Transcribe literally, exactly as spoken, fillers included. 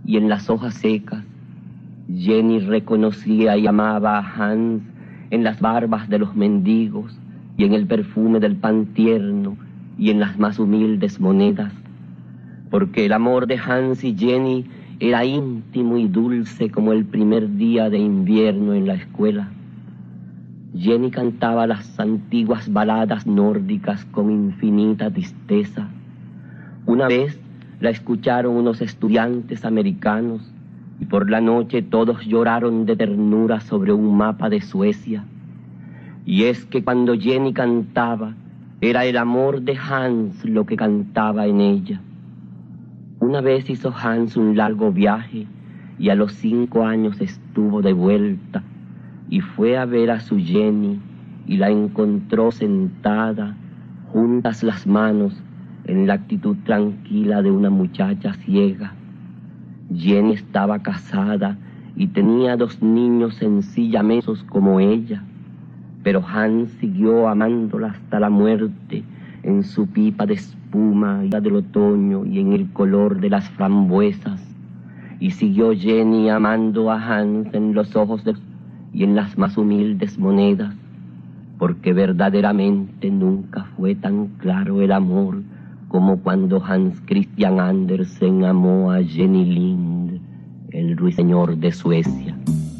y en las hojas secas. Jenny reconocía y amaba a Hans en las barbas de los mendigos y en el perfume del pan tierno y en las más humildes monedas, porque el amor de Hans y Jenny era íntimo y dulce como el primer día de invierno en la escuela. Jenny cantaba las antiguas baladas nórdicas con infinita tristeza. Una vez la escucharon unos estudiantes americanos y por la noche todos lloraron de ternura sobre un mapa de Suecia. Y es que cuando Jenny cantaba, era el amor de Hans lo que cantaba en ella. Una vez hizo Hans un largo viaje y a los cinco años estuvo de vuelta y fue a ver a su Jenny y la encontró sentada, juntas las manos, en la actitud tranquila de una muchacha ciega. Jenny estaba casada y tenía dos niños sencillamente como ella, pero Hans siguió amándola hasta la muerte en su pipa de espuma y la del otoño y en el color de las frambuesas, y siguió Jenny amando a Hans en los ojos de y en las más humildes monedas, porque verdaderamente nunca fue tan claro el amor como cuando Hans Christian Andersen amó a Jenny Lind, el ruiseñor de Suecia.